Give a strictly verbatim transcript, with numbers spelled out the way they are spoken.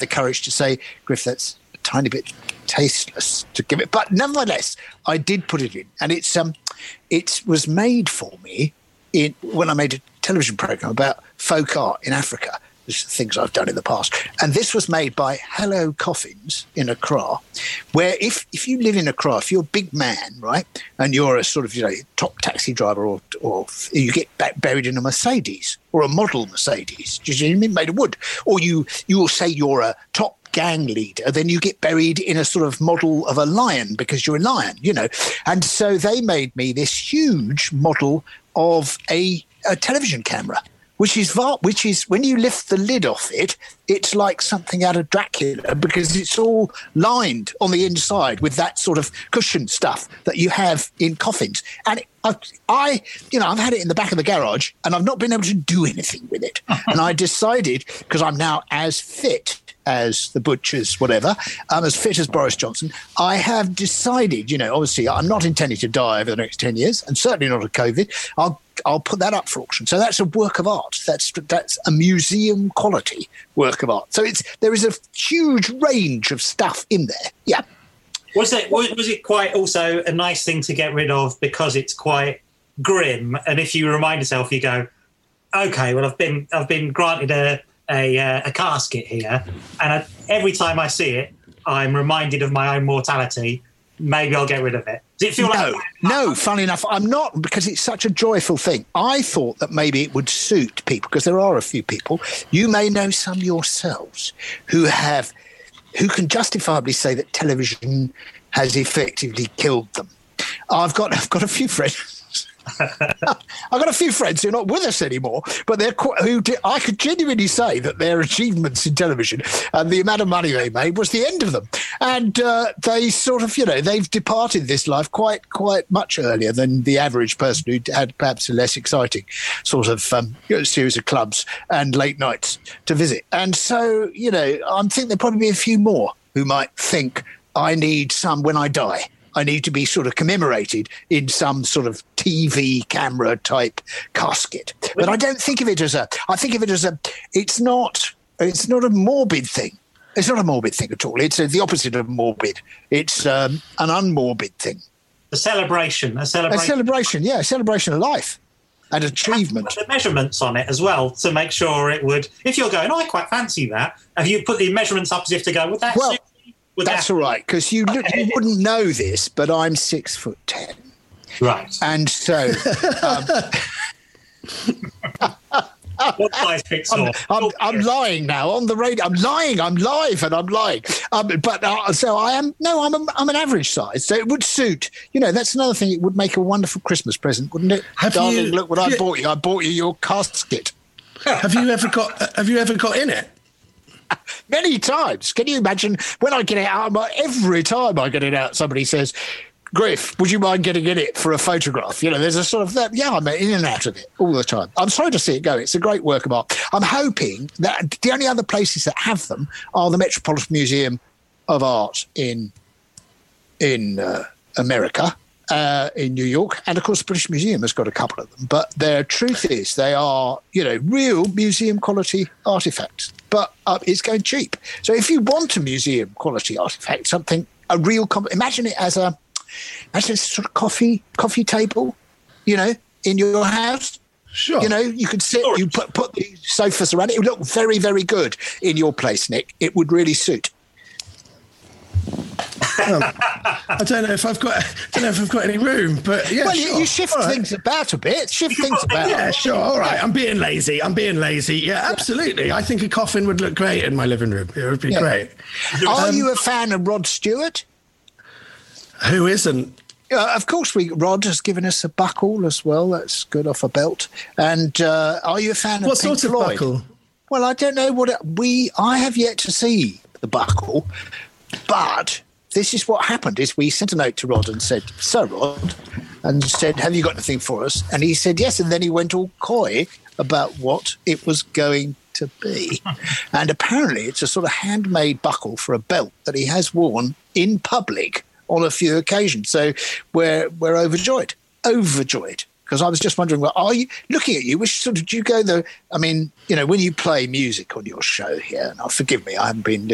the courage to say, Griff, that's a tiny bit tasteless to give it. But nonetheless, I did put it in. And it's um, it was made for me in when I made a television program about folk art in Africa. This is things I've done in the past. And this was made by Hello Coffins in Accra, where if, if you live in Accra, if you're a big man, right, and you're a sort of, you know, top taxi driver or or you get back buried in a Mercedes or a model Mercedes, do you know what I mean, made of wood, or you, you will say you're a top gang leader, then you get buried in a sort of model of a lion because you're a lion, you know. And so they made me this huge model of a, a television camera, which is which is when you lift the lid off it, it's like something out of Dracula because it's all lined on the inside with that sort of cushion stuff that you have in coffins. And it, I, I, you know, I've had it in the back of the garage and I've not been able to do anything with it. And I decided, because I'm now as fit as the butchers, whatever, I'm as fit as Boris Johnson, I have decided, you know, obviously I'm not intending to die over the next ten years and certainly not of COVID. I'll I'll put that up for auction. So that's a work of art. That's that's a museum quality work of art. So it's there is a huge range of stuff in there. Yeah. Was it was it quite also a nice thing to get rid of because it's quite grim? And if you remind yourself, you go, okay, well I've been I've been granted a a, uh, a casket here, and I, every time I see it, I'm reminded of my own mortality. Maybe I'll get rid of it. Does it feel no, like no, funny enough, I'm not, because it's such a joyful thing. I thought that maybe it would suit people, because there are a few people, you may know some yourselves, who have, who can justifiably say that television has effectively killed them. I've got, I've got a few friends. I've got a few friends who are not with us anymore, but they're quite, who do, I could genuinely say that their achievements in television and the amount of money they made was the end of them. And uh, they sort of, you know, they've departed this life quite, quite much earlier than the average person who had perhaps a less exciting sort of um, you know, series of clubs and late nights to visit. And so, you know, I'm thinking there'll probably be a few more who might think I need some when I die. I need to be sort of commemorated in some sort of T V camera type casket. But I don't think of it as a, I think of it as a, it's not, it's not a morbid thing. It's not a morbid thing at all. It's uh, the opposite of morbid. It's um, an unmorbid thing. A celebration, a celebration. A celebration, yeah, a celebration of life and achievement. Put the measurements on it as well to make sure it would, if you're going, oh, I quite fancy that, have you put the measurements up as if to go, would that well, suit? Would That's that- all right, because you, you wouldn't know this, but I'm six foot ten. Right. And so... Um, what size pixel? I'm, I'm, I'm lying now on the radio. I'm lying. I'm live and I'm lying. Um, but uh, so I am. No, I'm. A, I'm an average size. So it would suit. You know, that's another thing. It would make a wonderful Christmas present, wouldn't it? Have Darling, you, look what I you, bought you. I bought you your casket. Have you ever got? Have you ever got in it? Many times. Can you imagine when I get it out? Every time I get it out, somebody says, Griff, would you mind getting in it for a photograph? You know, there's a sort of that. Yeah, I'm in and out of it all the time. I'm sorry to see it go. It's a great work of art. I'm hoping that the only other places that have them are the Metropolitan Museum of Art in in uh, America, uh, in New York, and of course the British Museum has got a couple of them. But the truth is, they are, you know, real museum quality artifacts. But uh, it's going cheap. So if you want a museum quality artifact, something a real, comp- imagine it as a Imagine a sort of coffee coffee table, you know, in your house. Sure. You know, you could sit, you put put the sofas around it. It would look very, very good in your place, Nick. It would really suit. Um, I don't know if I've got. I don't know if I've got any room, but yeah. Well, sure. you, you shift All things right. about a bit. Shift things about. Yeah, sure. All right. I'm being lazy. I'm being lazy. Yeah, absolutely. I think a coffin would look great in my living room. It would be Yeah. great. Are Um, you a fan of Rod Stewart? Who isn't? Uh, of course, we Rod has given us a buckle as well. That's good off a belt. And uh, are you a fan of What Pink sort of Floyd? buckle? Well, I don't know what it, we. I have yet to see the buckle, but this is what happened: is we sent a note to Rod and said, "Sir Rod," and said, "Have you got anything for us?" And he said, "Yes." And then he went all coy about what it was going to be, and apparently it's a sort of handmade buckle for a belt that he has worn in public on a few occasions. So we're we're overjoyed, overjoyed. Because I was just wondering, well, are you looking at you? Which sort of do you go the? I mean, you know, when you play music on your show here, now forgive me, I haven't been